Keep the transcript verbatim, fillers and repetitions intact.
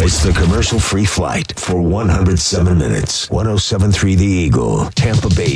It's the commercial-free flight for one hundred seven minutes. one oh seven point three The Eagle, Tampa Bay.